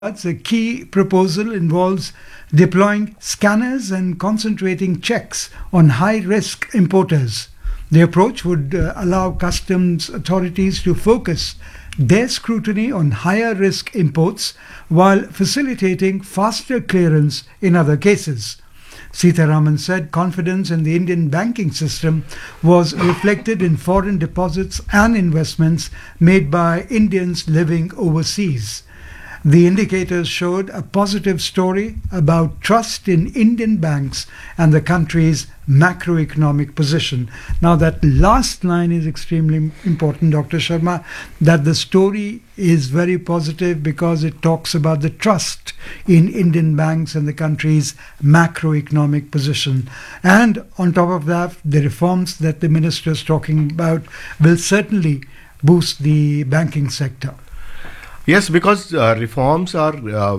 A key proposal involves deploying scanners and concentrating checks on high-risk importers. The approach would allow customs authorities to focus their scrutiny on higher-risk imports while facilitating faster clearance in other cases. Sitharaman said confidence in the Indian banking system was reflected in foreign deposits and investments made by Indians living overseas. The indicators showed a positive story about trust in Indian banks and the country's macroeconomic position. Now, that last line is extremely important, Dr. Sharma, that the story is very positive because it talks about the trust in Indian banks and the country's macroeconomic position. And on top of that, the reforms that the minister is talking about will certainly boost the banking sector. Yes, because reforms are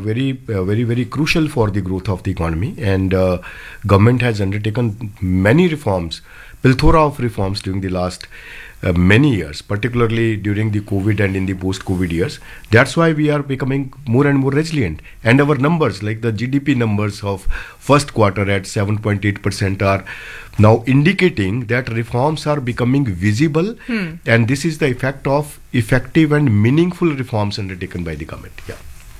very crucial for the growth of the economy, and government has undertaken many reforms, plethora of reforms during the last many years, particularly during the COVID and in the post-COVID years. That's why we are becoming more and more resilient. And our numbers, like the GDP numbers of first quarter at 7.8% are now indicating that reforms are becoming visible, and this is the effect of effective and meaningful reforms undertaken by the government. Yeah.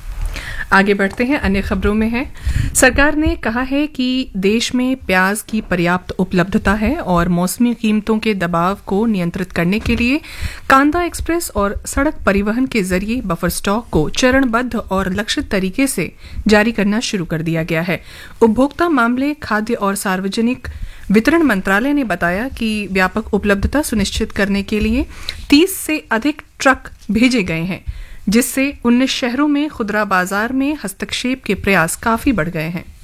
आगे बढ़ते हैं, अन्य खबरों में है। सरकार ने कहा है कि देश में प्याज की पर्याप्त उपलब्धता है और मौसमी कीमतों के दबाव को नियंत्रित करने के लिए कांदा एक्सप्रेस और सड़क परिवहन के जरिए बफर स्टॉक को चरणबद्ध और लक्षित तरीके से जारी करना शुरू कर दिया गया है। उपभोक्ता मामले, खाद्य और सार्वजनिक वितरण मंत्रालय ने बताया कि व्यापक उपलब्धता सुनिश्चित करने के लिए 30 से अधिक ट्रक भेजे गए हैं, जिससे 19 शहरों में खुदरा बाजार में हस्तक्षेप के प्रयास काफी बढ़ गए हैं।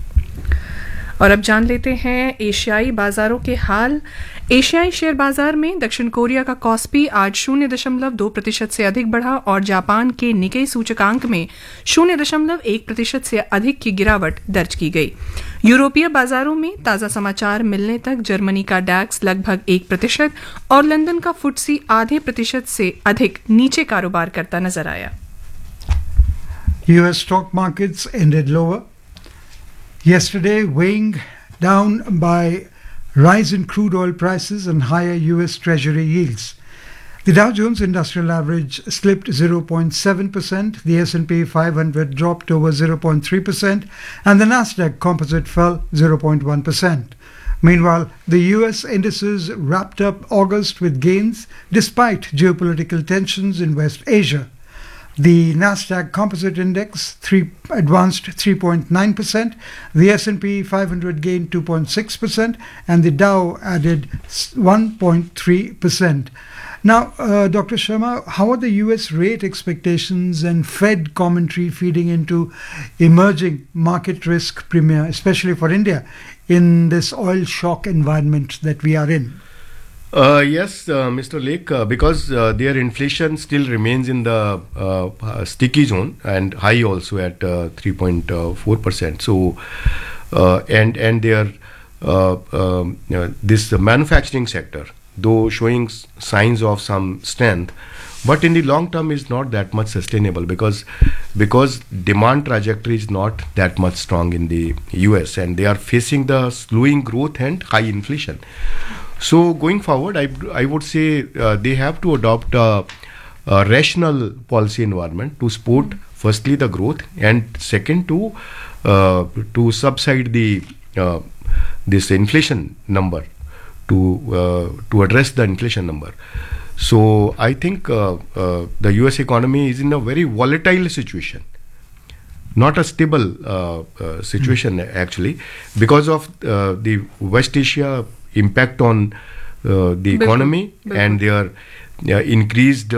और अब जान लेते हैं एशियाई बाजारों के हाल। एशियाई शेयर बाजार में दक्षिण कोरिया का कॉस्पी आज 0.2% से अधिक बढ़ा और जापान के निकेई सूचकांक में 0.1% से अधिक की गिरावट दर्ज की गई। यूरोपीय बाजारों में ताजा समाचार मिलने तक जर्मनी का डैक्स लगभग 1% और लंदन का फुटसी आधे प्रतिशत से अधिक नीचे कारोबार करता नजर आया। US stock markets ended lower yesterday, weighing down by rise in crude oil prices and higher US Treasury yields. The Dow Jones Industrial Average slipped 0.7%, the S&P 500 dropped over 0.3%, and the Nasdaq Composite fell 0.1%. Meanwhile, the US indices wrapped up August with gains despite geopolitical tensions in West Asia. The Nasdaq Composite Index advanced 3.9%, the S&P 500 gained 2.6%, and the Dow added 1.3%. Now, Dr. Sharma, how are the US rate expectations and Fed commentary feeding into emerging market risk premium, especially for India, in this oil shock environment that we are in? Yes, Mr. Lake, because their inflation still remains in the sticky zone and high also at 3.4%. So, and their this manufacturing sector, though showing signs of some strength, but in the long term is not that much sustainable because demand trajectory is not that much strong in the US, and they are facing the slowing growth and high inflation. So going forward, I would say they have to adopt a rational policy environment to support firstly the growth, and second to subside the this inflation number, to address the inflation number. So I think the US economy is in a very volatile situation, not a stable situation actually, because of the West Asia impact on the economy and their increased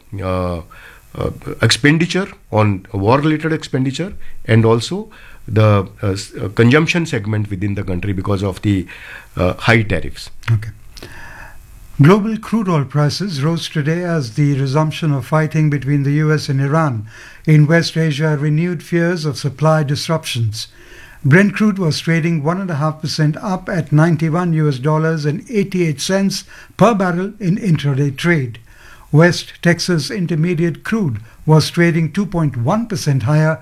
expenditure on war-related expenditure, and also the consumption segment within the country because of the high tariffs. Okay. Global crude oil prices rose today as the resumption of fighting between the US and Iran in West Asia renewed fears of supply disruptions. Brent crude was trading 1.5% up at $91 and 88 cents per barrel in intraday trade. West Texas Intermediate crude was trading 2.1% higher